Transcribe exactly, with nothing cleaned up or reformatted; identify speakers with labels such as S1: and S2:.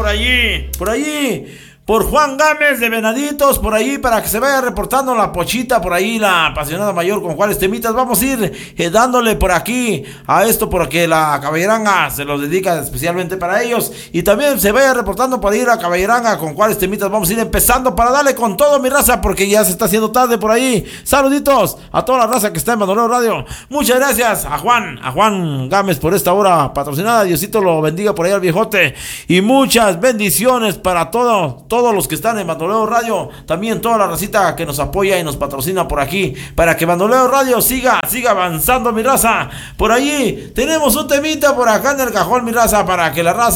S1: por allí, por allí. Por Juan Gámez de Venaditos, por ahí, para que se vaya reportando la Pochita, por ahí, la apasionada mayor, con cuáles temitas vamos a ir eh, dándole por aquí a esto, porque la Caballeranga se los dedica especialmente para ellos. Y también se vaya reportando por ahí la Caballeranga, con cuáles temitas vamos a ir empezando para darle con todo, mi raza, porque ya se está haciendo tarde por ahí. Saluditos a toda la raza que está en Bandolero Radio. Muchas gracias a Juan, a Juan Gámez por esta hora patrocinada. Diosito lo bendiga por ahí al viejote. Y muchas bendiciones para todos. Todo todos los que están en Bandolero Radio, también toda la racita que nos apoya y nos patrocina por aquí, para que Bandolero Radio siga, siga avanzando, mi raza. Por allí tenemos un temita por acá en el cajón, mi raza, para que la raza